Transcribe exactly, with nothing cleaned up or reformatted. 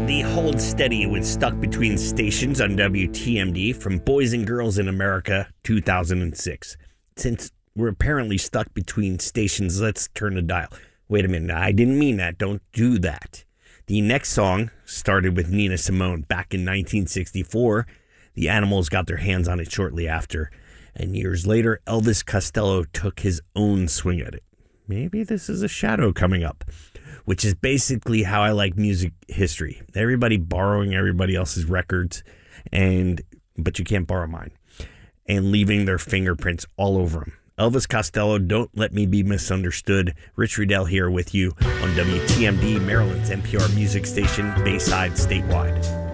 the Hold Steady with Stuck Between Stations on W T M D from Boys and Girls in America two thousand six. Since we're apparently stuck between stations, let's turn the dial. Wait a minute, I didn't mean that. Don't do that. The next song started with Nina Simone back in nineteen sixty-four. The Animals got their hands on it shortly after. And years later, Elvis Costello took his own swing at it. Maybe this is a shadow coming up, which is basically how I like music history. Everybody borrowing everybody else's records, and but you can't borrow mine, and leaving their fingerprints all over them. Elvis Costello, Don't Let Me Be Misunderstood. Rich Riddell here with you on W T M D, Maryland's N P R music station, Bayside statewide.